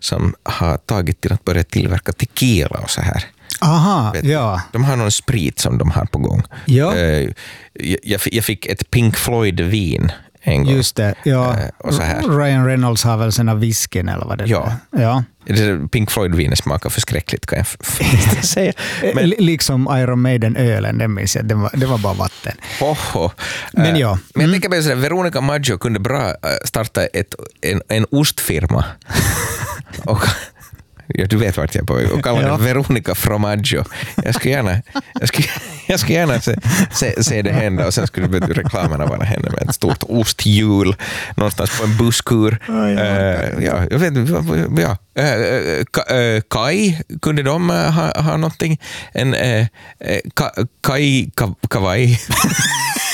som har tagit till att börja tillverka tequila och så här. Aha, ja. De har någon sprit som de har på gång. Ja. Jag fick ett Pink Floyd-vin en gång. Just det, ja. Och så här. Ryan Reynolds har väl sina whiskyn eller vad det är. Ja. Pink Floyd-vinet smakar förskräckligt kan jag säga. Men, liksom Iron Maiden-ölen, den minns jag. Det var bara vatten. Men ja. Men jag tänker bara att Veronica Maggio kunde bra starta en ostfirma. Och ja, du vet vart jag är på väg. Och kalla det Veronica Fromaggio. Jag skulle gärna se det hända och sen skulle reklamerna vara henne med ett stort osthjul någonstans på en busskur. Jag vet inte. Kai, kunde de ha någonting? En Kai Kawaii.